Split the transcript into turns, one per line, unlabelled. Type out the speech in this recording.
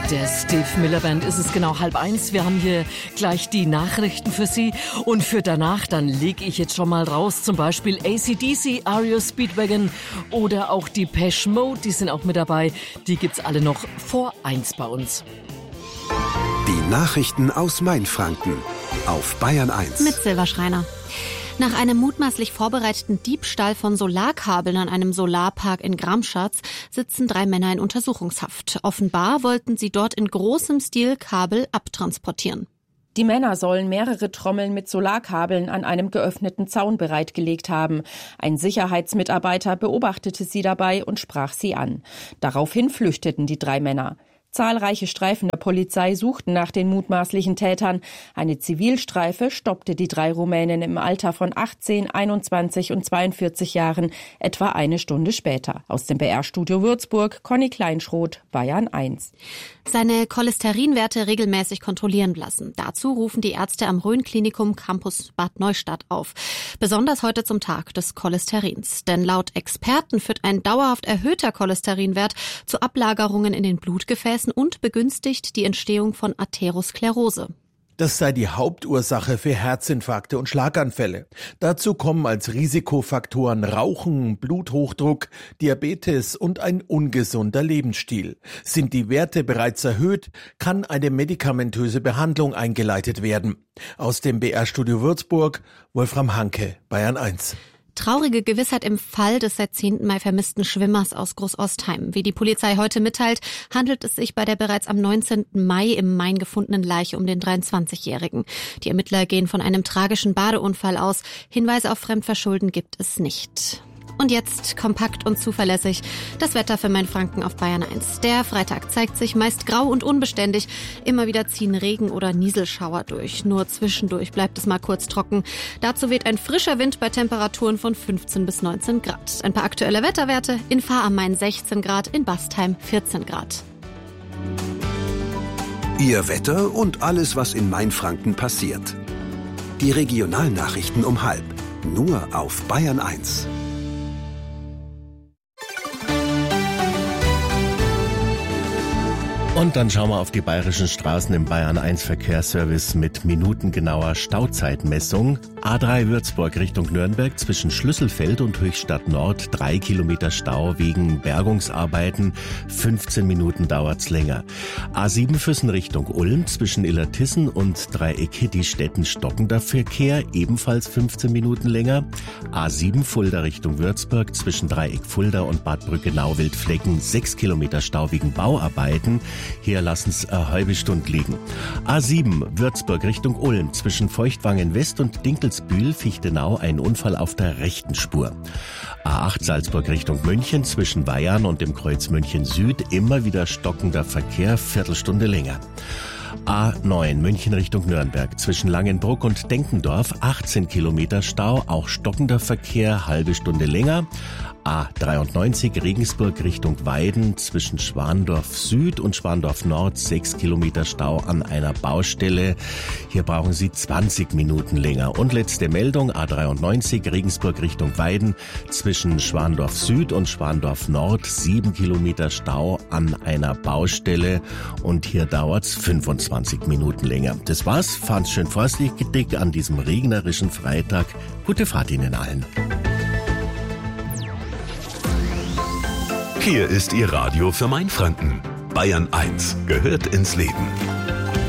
der Steve Miller Band ist es genau 12:30. Wir haben hier gleich die Nachrichten für Sie. Und für danach, dann lege ich jetzt schon mal raus, zum Beispiel AC/DC, REO Speedwagon oder auch die Depeche Mode, die sind auch mit dabei. Die gibt's alle noch vor 1 bei uns.
Die Nachrichten aus Mainfranken auf Bayern 1.
Mit Silva Schreiner. Nach einem mutmaßlich vorbereiteten Diebstahl von Solarkabeln an einem Solarpark in Gramschatz sitzen 3 Männer in Untersuchungshaft. Offenbar wollten sie dort in großem Stil Kabel abtransportieren.
Die Männer sollen mehrere Trommeln mit Solarkabeln an einem geöffneten Zaun bereitgelegt haben. Ein Sicherheitsmitarbeiter beobachtete sie dabei und sprach sie an. Daraufhin flüchteten die 3 Männer. Zahlreiche Streifen der Polizei suchten nach den mutmaßlichen Tätern. Eine Zivilstreife stoppte die 3 Rumänen im Alter von 18, 21 und 42 Jahren etwa eine Stunde später. Aus dem BR-Studio Würzburg, Conny Kleinschroth, Bayern 1.
Seine Cholesterinwerte regelmäßig kontrollieren lassen. Dazu rufen die Ärzte am Rhön-Klinikum Campus Bad Neustadt auf. Besonders heute zum Tag des Cholesterins. Denn laut Experten führt ein dauerhaft erhöhter Cholesterinwert zu Ablagerungen in den Blutgefäßen und begünstigt die Entstehung von Atherosklerose.
Das sei die Hauptursache für Herzinfarkte und Schlaganfälle. Dazu kommen als Risikofaktoren Rauchen, Bluthochdruck, Diabetes und ein ungesunder Lebensstil. Sind die Werte bereits erhöht, kann eine medikamentöse Behandlung eingeleitet werden. Aus dem BR-Studio Würzburg, Wolfram Hanke, Bayern 1.
Traurige Gewissheit im Fall des seit 10. Mai vermissten Schwimmers aus Großostheim. Wie die Polizei heute mitteilt, handelt es sich bei der bereits am 19. Mai im Main gefundenen Leiche um den 23-Jährigen. Die Ermittler gehen von einem tragischen Badeunfall aus. Hinweise auf Fremdverschulden gibt es nicht. Und jetzt kompakt und zuverlässig das Wetter für Mainfranken auf Bayern 1. Der Freitag zeigt sich meist grau und unbeständig. Immer wieder ziehen Regen- oder Nieselschauer durch. Nur zwischendurch bleibt es mal kurz trocken. Dazu weht ein frischer Wind bei Temperaturen von 15 bis 19 Grad. Ein paar aktuelle Wetterwerte. In Fahr am Main 16 Grad, in Bastheim 14 Grad.
Ihr Wetter und alles, was in Mainfranken passiert. Die Regionalnachrichten um 12:30. Nur auf Bayern 1.
Und dann schauen wir auf die bayerischen Straßen im Bayern 1 Verkehrsservice mit minutengenauer Stauzeitmessung. A3 Würzburg Richtung Nürnberg zwischen Schlüsselfeld und Höchstadt Nord 3 Kilometer Stau wegen Bergungsarbeiten. 15 Minuten dauert's länger. A7 Füssen Richtung Ulm zwischen Illertissen und Dreieck Hitti-Stetten stockender Verkehr, ebenfalls 15 Minuten länger. A7 Fulda Richtung Würzburg zwischen Dreieck Fulda und Bad Brücke-Nauwildflecken 6 Kilometer Stau wegen Bauarbeiten. Hier lassen es eine halbe Stunde liegen. A7 Würzburg Richtung Ulm zwischen Feuchtwangen West und Dinkelsbühl Fichtenau ein Unfall auf der rechten Spur. A8 Salzburg Richtung München zwischen Weyarn und dem Kreuz München Süd immer wieder stockender Verkehr, Viertelstunde länger. A9 München Richtung Nürnberg zwischen Langenbruck und Denkendorf 18 Kilometer Stau, auch stockender Verkehr, halbe Stunde länger. A93 Regensburg Richtung Weiden zwischen Schwandorf Süd und Schwandorf Nord 6 Kilometer Stau an einer Baustelle. Hier brauchen Sie 20 Minuten länger. Und letzte Meldung, A93 Regensburg Richtung Weiden zwischen Schwandorf Süd und Schwandorf Nord 7 Kilometer Stau an einer Baustelle. Und hier dauert's 25 Minuten länger. Das war's. Fahren schön vorsichtig an diesem regnerischen Freitag. Gute Fahrt Ihnen allen.
Hier ist Ihr Radio für Mainfranken. Bayern 1 gehört ins Leben.